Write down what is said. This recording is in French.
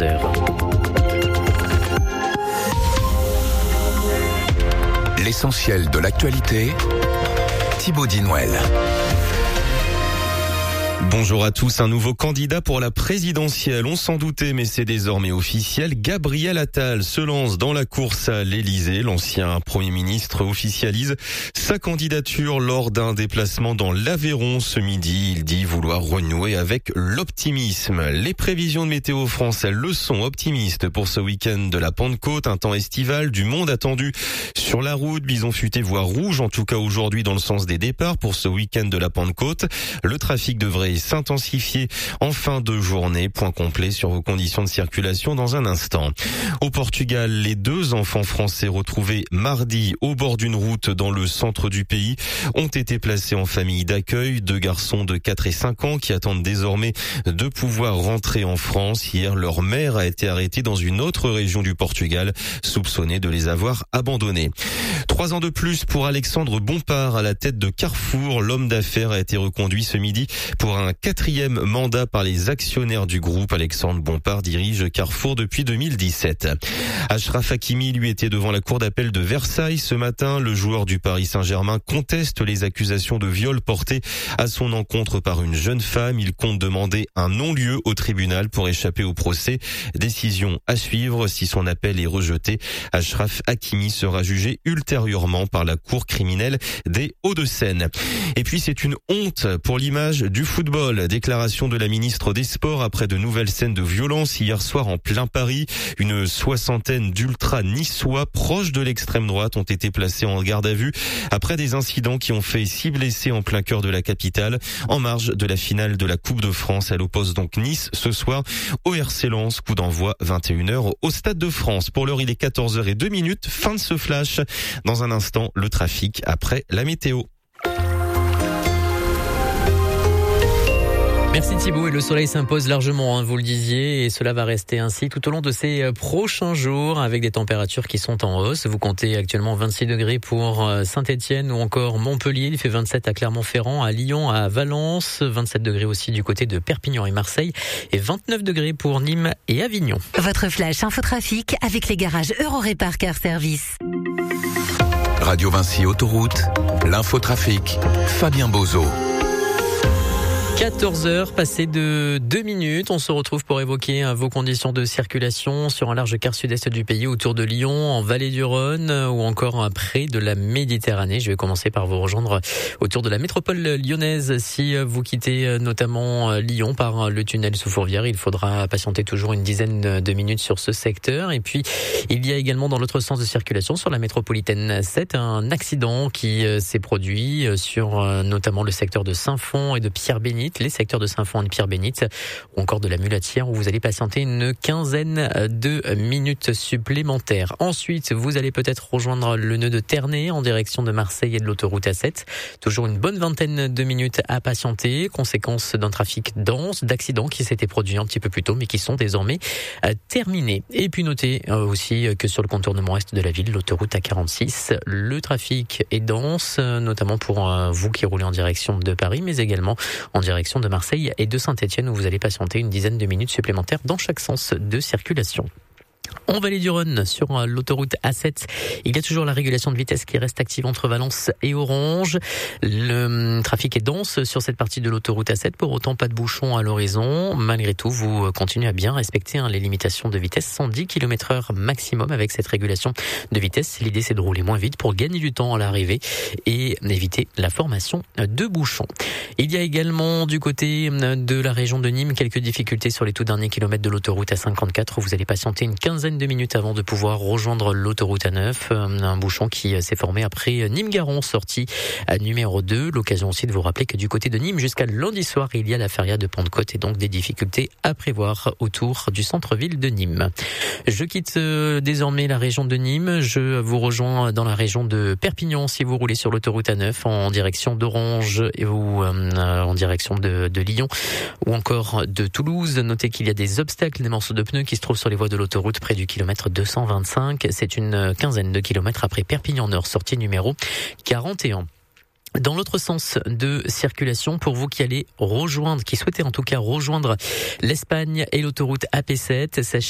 14h. L'essentiel de l'actualité, Thibaut Dinouel. Bonjour à tous, un nouveau candidat pour la présidentielle. On s'en doutait, mais c'est désormais officiel. Gabriel Attal se lance dans la course à l'Élysée. L'ancien Premier ministre officialise sa candidature lors d'un déplacement dans l'Aveyron ce midi. Il dit vouloir renouer avec l'optimisme. Les prévisions de Météo France, elles le sont optimistes pour ce week-end de la Pentecôte. Un temps estival, du monde attendu sur la route. Bison futé, voire rouge, en tout cas aujourd'hui dans le sens des départs pour ce week-end de la Pentecôte. Le trafic devrait s'intensifier en fin de journée. Point complet sur vos conditions de circulation dans un instant. Au Portugal, les 2 enfants français retrouvés mardi au bord d'une route dans le centre du pays ont été placés en famille d'accueil. 2 garçons de 4 et 5 ans qui attendent désormais de pouvoir rentrer en France. Hier, leur mère a été arrêtée dans une autre région du Portugal, soupçonnée de les avoir abandonnés. 3 ans de plus pour Alexandre Bompard à la tête de Carrefour. L'homme d'affaires a été reconduit ce midi pour un 4e mandat par les actionnaires du groupe. Alexandre Bompard dirige Carrefour depuis 2017. Achraf Hakimi, lui, était devant la cour d'appel de Versailles ce matin. Le joueur du Paris Saint-Germain conteste les accusations de viol portées à son encontre par une jeune femme. Il compte demander un non-lieu au tribunal pour échapper au procès. Décision à suivre. Si son appel est rejeté, Achraf Hakimi sera jugé ultérieurement par la cour criminelle des Hauts-de-Seine. Et puis c'est une honte pour l'image du football. Déclaration de la ministre des Sports après de nouvelles scènes de violence hier soir en plein Paris. Une 60aine d'ultra niçois proches de l'extrême droite ont été placés en garde à vue après des incidents qui ont fait 6 blessés en plein cœur de la capitale en marge de la finale de la Coupe de France. Elle oppose donc Nice ce soir au RC Lens. Coup d'envoi 21h au Stade de France. Pour l'heure, il est 14h02. Fin de ce flash. Dans un instant, le trafic après la météo. Merci Thibaut, et le soleil s'impose largement, vous le disiez, et cela va rester ainsi tout au long de ces prochains jours avec des températures qui sont en hausse. Vous comptez actuellement 26 degrés pour Saint-Étienne ou encore Montpellier, il fait 27 à Clermont-Ferrand, à Lyon, à Valence, 27 degrés aussi du côté de Perpignan et Marseille et 29 degrés pour Nîmes et Avignon. Votre flash infotrafic avec les garages Eurorépar Car Service. Radio Vinci Autoroute, l'infotrafic, Fabien Bozo. 14h, passé de 2 minutes. On se retrouve pour évoquer vos conditions de circulation sur un large quart sud-est du pays, autour de Lyon, en vallée du Rhône ou encore près de la Méditerranée. Je vais commencer par vous rejoindre autour de la métropole lyonnaise. Si vous quittez notamment Lyon par le tunnel sous Fourvière, il faudra patienter toujours une dizaine de minutes sur ce secteur. Et puis, il y a également dans l'autre sens de circulation sur la métropolitaine 7 un accident qui s'est produit sur notamment le secteur de Saint-Fond et de Pierre-Bénite. Les secteurs de Saint-Fond et de Pierre-Bénite ou encore de la Mulatière où vous allez patienter une quinzaine de minutes supplémentaires. Ensuite, vous allez peut-être rejoindre le nœud de Ternay en direction de Marseille et de l'autoroute A7. Toujours une bonne vingtaine de minutes à patienter, conséquence d'un trafic dense, d'accidents qui s'étaient produits un petit peu plus tôt mais qui sont désormais terminés. Et puis notez aussi que sur le contournement est de la ville, l'autoroute A46, le trafic est dense, notamment pour vous qui roulez en direction de Paris mais également en direction de Marseille et de Saint-Étienne où vous allez patienter une dizaine de minutes supplémentaires dans chaque sens de circulation. En vallée du Rhône, sur l'autoroute A7, il y a toujours la régulation de vitesse qui reste active entre Valence et Orange. Le trafic est dense sur cette partie de l'autoroute A7. Pour autant, pas de bouchon à l'horizon. Malgré tout, vous continuez à bien respecter les limitations de vitesse. 110 km/h maximum avec cette régulation de vitesse. L'idée, c'est de rouler moins vite pour gagner du temps à l'arrivée et éviter la formation de bouchons. Il y a également du côté de la région de Nîmes quelques difficultés sur les tout derniers kilomètres de l'autoroute A54 où vous allez patienter une quinzaine de minutes avant de pouvoir rejoindre l'autoroute A9. Un bouchon qui s'est formé après Nîmes-Garon, sortie numéro 2. L'occasion aussi de vous rappeler que du côté de Nîmes, jusqu'à lundi soir, il y a la feria de Pentecôte et donc des difficultés à prévoir autour du centre-ville de Nîmes. Je quitte désormais la région de Nîmes. Je vous rejoins dans la région de Perpignan si vous roulez sur l'autoroute A9 en direction d'Orange ou en direction de Lyon ou encore de Toulouse. Notez qu'il y a des obstacles, des morceaux de pneus qui se trouvent sur les voies de l'autoroute près du kilomètre 225. C'est une quinzaine de kilomètres après Perpignan Nord, sortie numéro 41. Dans l'autre sens de circulation, pour vous qui allez rejoindre, qui souhaitez en tout cas rejoindre l'Espagne et l'autoroute AP7, sachez